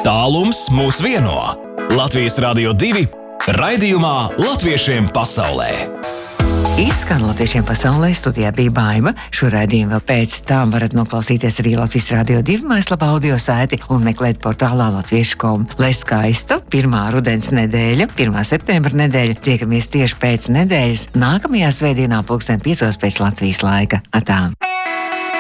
Tālums mūs vieno. Latvijas Radio 2 raidījumā Latviešiem pasaulē. Izskan Latviešiem pasaulē, studijā bija Baiva. Šo raidījumu vēl pēc tam varat noklausīties arī Latvijas Radio 2 mājaslapā audio saiti un meklēt portālā latviešu.com. Lai skaista pirmā rudens nedēļa, 1. septembra nedēļa, tiekamies tieši pēc nedēļas nākamajā svētdienā 5:00 pēc Latvijas laika. Atā!